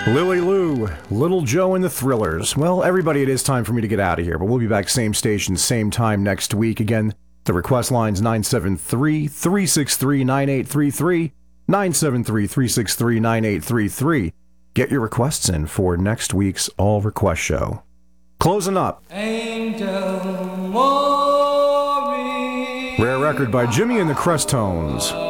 Lily Lou, Little Joe and the Thrillers. Well, everybody, it is time for me to get out of here, but we'll be back same station, same time next week. Again, the request line's 973-363-9833, 973-363-9833. Get your requests in for next week's All Request Show. Closing up. Angel Maureen. Rare record by Jimmy and the Crest Tones.